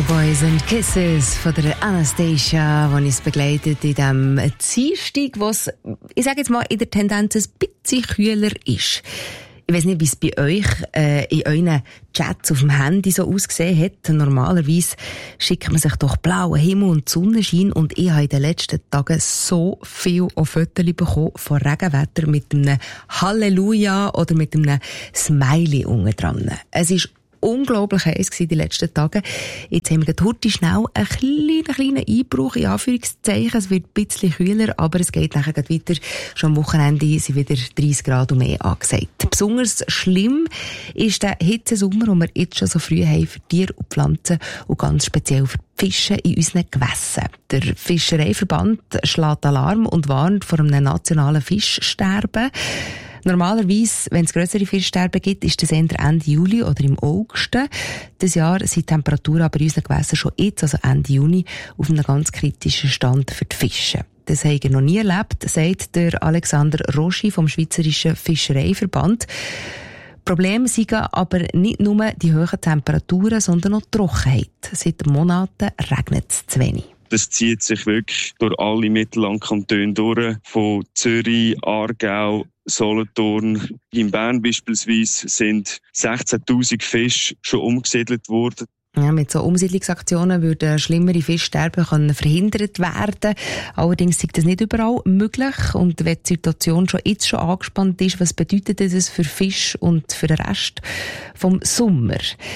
Cowboys and Kisses von der Anastasia, die uns begleitet in diesem Dienstag, was, ich sage jetzt mal, in der Tendenz ein bisschen kühler ist. Ich weiss nicht, wie es bei euch in euren Chats auf dem Handy so ausgesehen hat. Normalerweise schickt man sich doch blauen Himmel und Sonnenschein, und ich habe in den letzten Tagen so viel Fotos bekommen von Regenwetter mit einem Halleluja oder mit einem Smiley unten dran. Es ist unglaublich heiß gewesen die letzten Tage. Jetzt haben wir heute schnell einen kleinen Einbruch, in Anführungszeichen. Es wird ein bisschen kühler, aber es geht nachher weiter. Schon am Wochenende sind wieder 30 Grad und mehr angesagt. Besonders schlimm ist der Hitzesommer, den wir jetzt schon so früh haben für Tiere und Pflanzen und ganz speziell für die Fische in unseren Gewässern. Der Fischereiverband schlägt Alarm und warnt vor einem nationalen Fischsterben. Normalerweise, wenn es grössere Fischsterben gibt, ist das entweder Ende Juli oder im August. Dieses Jahr sind die Temperaturen aber in unseren Gewässern schon jetzt, also Ende Juni, auf einem ganz kritischen Stand für die Fische. Das habe ich noch nie erlebt, sagt der Alexander Roschi vom Schweizerischen Fischereiverband. Problem sind aber nicht nur die hohen Temperaturen, sondern auch die Trockenheit. Seit Monaten regnet es zu wenig. Das zieht sich wirklich durch alle Mittellandkantone durch, von Zürich, Aargau, Solothurn. In Bern beispielsweise sind 16'000 Fische schon umgesiedelt worden. Ja, mit so Umsiedlungsaktionen würden schlimmere Fischsterben verhindert werden. Allerdings ist das nicht überall möglich. Und wenn die Situation jetzt schon angespannt ist, was bedeutet das für Fisch und für den Rest vom Sommer?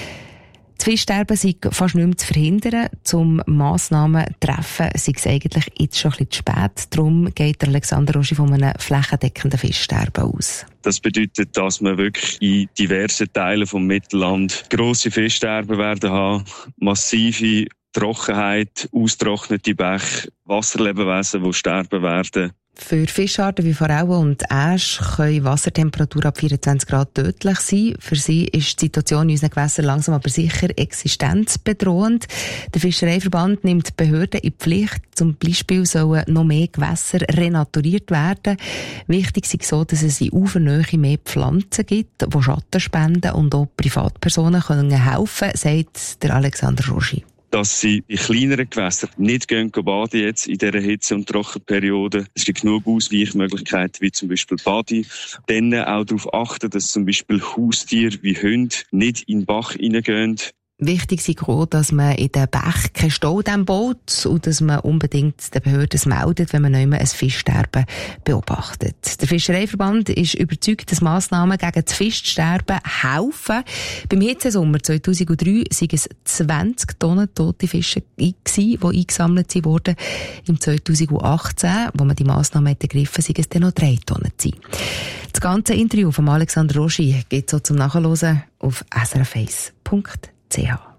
Das Fischsterben sei fast nicht mehr zu verhindern. Zum Massnahmen treffen sei es eigentlich jetzt schon ein bisschen zu spät. Darum geht Alexander Roschi von einem flächendeckenden Fischsterben aus. Das bedeutet, dass wir wirklich in diversen Teilen vom Mittelland grosse Fischsterben werden haben, massive Trockenheit, austrocknete Bäche, Wasserlebewesen, die sterben werden. Für Fischarten wie Forellen und Äsch können Wassertemperaturen ab 24 Grad tödlich sein. Für sie ist die Situation in unseren Gewässern langsam aber sicher existenzbedrohend. Der Fischereiverband nimmt die Behörden in die Pflicht. Zum Beispiel sollen noch mehr Gewässer renaturiert werden. Wichtig ist so, dass es in Ufernähe mehr Pflanzen gibt, die Schatten spenden, und auch Privatpersonen können helfen, sagt der Alexander Roschi. Dass sie in kleineren Gewässern nicht baden jetzt in dieser Hitze- und Trockenperiode. Es gibt genug Ausweichmöglichkeiten, wie zum Beispiel Badi. Dann auch darauf achten, dass zum Beispiel Haustiere wie Hunde nicht in den Bach hineingehen. Wichtig ist auch, dass man in den Bächen keinen Staudämm baut und dass man unbedingt den Behörden meldet, wenn man nicht ein Fischsterben beobachtet. Der Fischereiverband ist überzeugt, dass Massnahmen gegen das Fischsterben helfen. Beim Hitzesommer 2003 waren es 20 Tonnen tote Fische, die eingesammelt wurden. Im 2018, wo man die Massnahmen ergriffen hat, waren es dann noch 3 Tonnen. Das ganze Interview von Alexander Roschi geht so zum Nachhören auf srf1.ch.